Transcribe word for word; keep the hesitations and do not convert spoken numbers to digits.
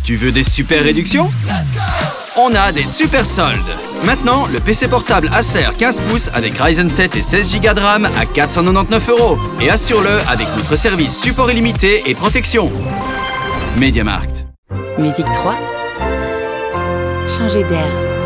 Tu veux des super réductions? On a des super soldes. Maintenant, le P C portable Acer quinze pouces avec Ryzen sept et seize giga de RAM à quatre cent quatre-vingt-dix-neuf euros. Et assure-le avec notre service support illimité et protection. MediaMarkt. Musique trois. Changer d'air.